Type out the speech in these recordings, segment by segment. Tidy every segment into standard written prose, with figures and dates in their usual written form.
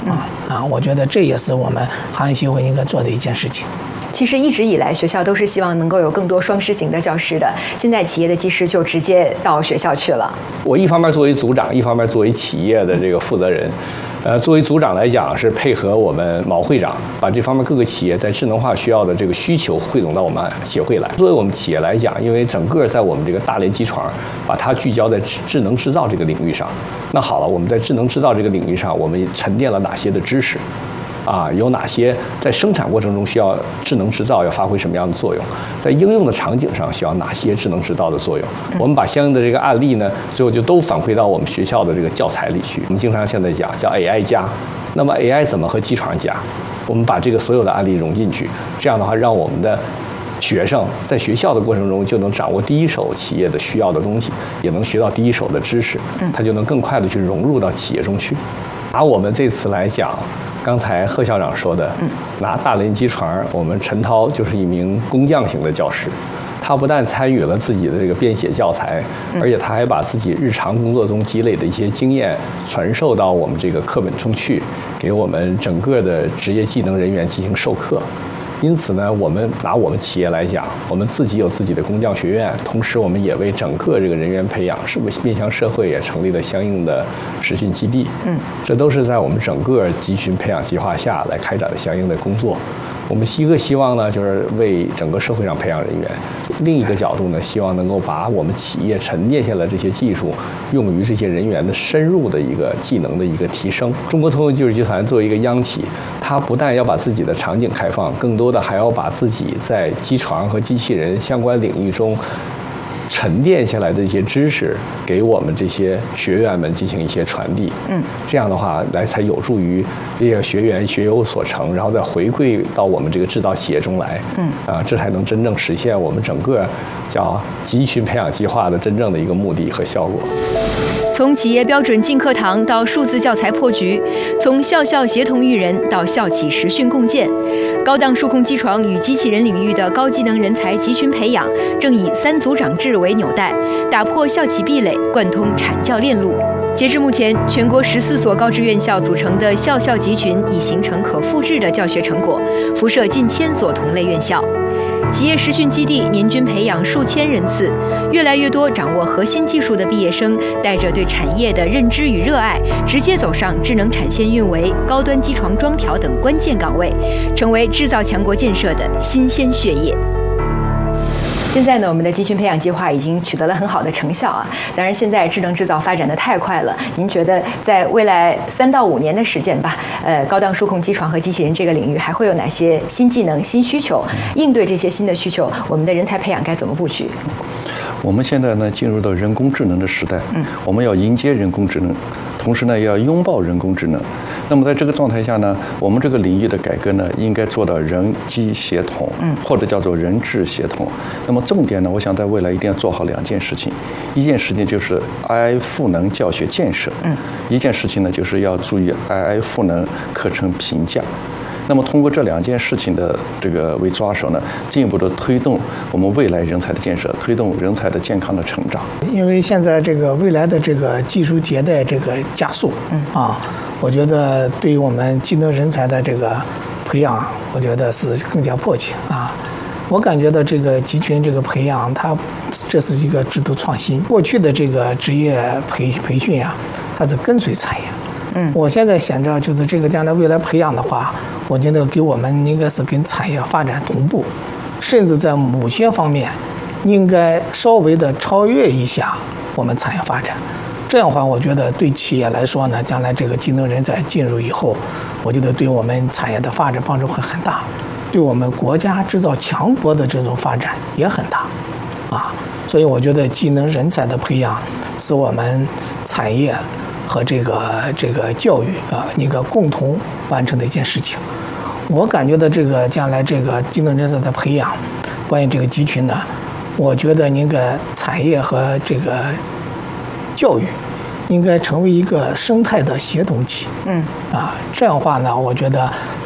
我觉得这也是我们行业协会应该做的一件事情。 其实一直以来，学校都是希望能够有更多双师型的教师的。现在企业的技师就直接到学校去了。 我一方面作为组长，一方面作为企业的这个负责人。作为组长来讲，是配合我们毛会长，把这方面各个企业在智能化需要的这个需求汇总到我们协会来。作为我们企业来讲，因为整个在我们这个大连机床，把它聚焦在智能制造这个领域上。那好了，我们在智能制造这个领域上，我们沉淀了哪些的知识？有哪些在生产过程中需要智能制造要发挥什么样的作用？在应用的场景上需要哪些智能制造的作用？我们把相应的这个案例呢，最后就都反馈到我们学校的这个教材里去。我们经常现在讲叫 AI 加，那么 AI 怎么和机床加？我们把这个所有的案例融进去，这样的话让我们的学生在学校的过程中就能掌握第一手企业的需要的东西，也能学到第一手的知识，他就能更快的去融入到企业中去。拿我们这次来讲，刚才贺校长说的，拿大连机床，我们陈涛就是一名工匠型的教师，他不但参与了自己的这个编写教材，而且他还把自己日常工作中积累的一些经验传授到我们这个课本中去，给我们整个的职业技能人员进行授课。因此呢，我们拿我们企业来讲，我们自己有自己的工匠学院，同时我们也为整个这个人员培养，是不是面向社会也成立了相应的实训基地？这都是在我们整个集群培养计划下来开展的相应的工作。我们一个希望呢，就是为整个社会上培养人员；另一个角度呢，希望能够把我们企业沉淀下来这些技术，用于这些人员的深入的一个技能的一个提升。中国通用技术集团作为一个央企，它不但要把自己的场景开放，更多的还要把自己在机床和机器人相关领域中沉淀下来的一些知识，给我们这些学员们进行一些传递。这样的话，才有助于这些学员学有所成，然后再回馈到我们这个制造企业中来。这才能真正实现我们整个叫集群培养计划的真正的一个目的和效果。 从企业标准进课堂到数字教材破局，从校校协同育人到校企实训共建，高档数控机床与机器人领域的高技能人才集群培养，正以3组长制为纽带，打破校企壁垒，贯通产教链路。截至目前，全国14所高职院校组成的校校集群已形成可复制的教学成果，辐射近1000所同类院校。企业实训基地年均培养数千人次，越来越多掌握核心技术的毕业生，带着对产业的认知与热爱，直接走上智能产线运维、高端机床装调等关键岗位，成为制造强国建设的新鲜血液。现在呢，我们的集群培养计划已经取得了很好的成效啊。当然，现在智能制造发展的太快了，您觉得在未来3到5年的时间吧，高档数控机床和机器人这个领域还会有哪些新技能、新需求？应对这些新的需求，我们的人才培养该怎么布局？ 我们现在呢进入到人工智能的时代，我们要迎接人工智能，同时呢要拥抱人工智能。那么在这个状态下呢，我们这个领域的改革呢，应该做到人机协同，或者叫做人智协同。那么重点呢，我想在未来一定要做好2件事情，一件事情就是 AI 赋能教学建设，一件事情呢就是要注意 AI 赋能课程评价。那么通过这2件事情的这个为抓手呢，进一步的推动我们未来人才的建设，推动人才的健康的成长。 因为现在这个未来的这个技术迭代这个加速，我觉得对于我们技能人才的这个培养，我觉得是更加迫切啊。我感觉到这个集群这个培养，这是一个制度创新。过去的这个职业培训啊，它是跟随产业。我现在想着就是这个将来未来培养的话，我觉得给我们应该是跟产业发展同步，甚至在某些方面应该稍微的超越一下我们产业发展。这样的话，我觉得对企业来说呢，将来这个技能人才进入以后，我觉得对我们产业的发展帮助会很大，对我们国家制造强国的这种发展也很大，所以我觉得技能人才的培养是我们产业和这个教育一个共同完成的一件事情。我感觉到这个将来这个技能人才的培养，关于这个集群呢，我觉得应该产业和这个教育应该成为一个生态的协同体。这样的话呢，我觉得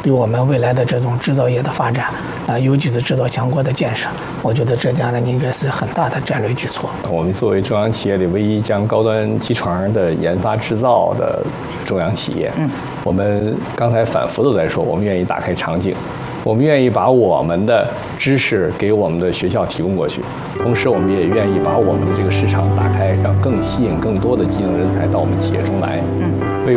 对我们未来的这种制造业的发展尤其是制造强国的建设，我觉得这将来应该是很大的战略举措。 我们作为中央企业里唯一将高端机床的研发制造的中央企业，我们刚才反复的在说，我们愿意打开场景，我们愿意把我们的知识给我们的学校提供过去，同时我们也愿意把我们的这个市场打开，让更吸引更多的技能人才到我们企业中来，为